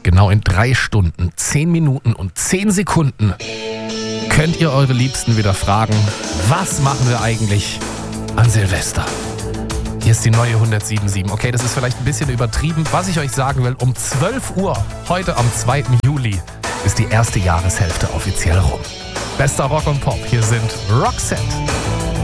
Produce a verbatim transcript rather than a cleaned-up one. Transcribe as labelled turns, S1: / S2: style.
S1: Genau in drei Stunden, zehn Minuten und zehn Sekunden könnt ihr eure Liebsten wieder fragen, was machen wir eigentlich an Silvester? Hier ist die neue hundertsieben Komma sieben. Okay, das ist vielleicht ein bisschen übertrieben. Was ich euch sagen will, um zwölf Uhr, heute am zweiten Juli, ist die erste Jahreshälfte offiziell rum. Bester Rock und Pop, hier sind Roxette.